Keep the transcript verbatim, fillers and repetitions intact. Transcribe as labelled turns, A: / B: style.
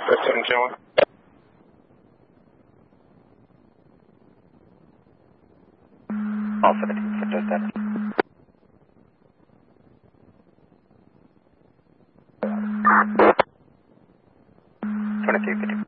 A: fifteen two one.
B: All seventeen, for just that. twenty-two fifty.